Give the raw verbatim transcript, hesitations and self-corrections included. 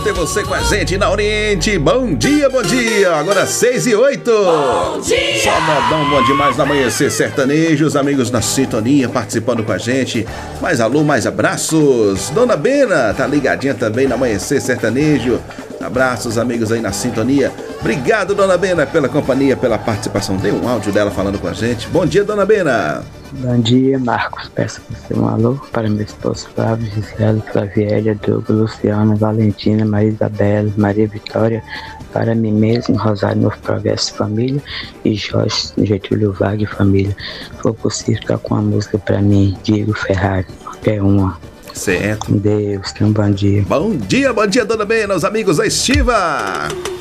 ter você com a gente na Oriente. Bom dia, bom dia. Agora seis e oito. Bom dia. Só modão bom demais no Amanhecer Sertanejo. Os amigos na sintonia participando com a gente. Mais alô, mais abraços. Dona Bena tá ligadinha também no Amanhecer Sertanejo. Abraços, amigos aí na sintonia. Obrigado, Dona Bena, pela companhia, pela participação. Tem um áudio dela falando com a gente. Bom dia, Dona Bena. Bom dia, Marcos. Peço você um alô para meu esposo Flávio, Gisele, Flaviélia, Douglas, Luciana, Valentina, Maria Isabela, Maria Vitória, para mim mesmo, Rosário Novo Progresso Família e Jorge Getúlio Vargas Família. Se for possível, tocar uma música para mim, Diego Ferrari, qualquer uma. Certo. Com Deus, tenha um bom dia. Bom dia, bom dia, Dona Bena, os amigos da Estiva.